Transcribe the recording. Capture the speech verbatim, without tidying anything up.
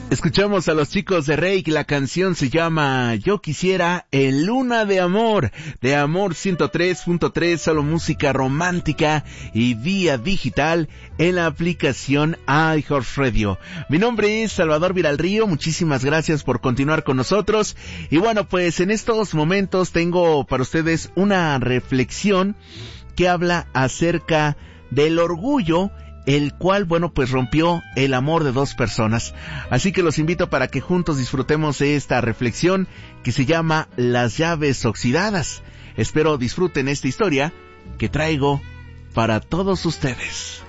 Escuchamos a los chicos de Reik, la canción se llama Yo Quisiera en Luna de Amor, de Amor ciento tres punto tres, solo música romántica y vía digital en la aplicación iHeartRadio. Mi nombre es Salvador Viralrío, muchísimas gracias por continuar con nosotros. Y bueno, pues en estos momentos tengo para ustedes una reflexión que habla acerca del orgullo, el cual, bueno, pues rompió el amor de dos personas. Así que los invito para que juntos disfrutemos de esta reflexión que se llama Las llaves oxidadas. Espero disfruten esta historia que traigo para todos ustedes.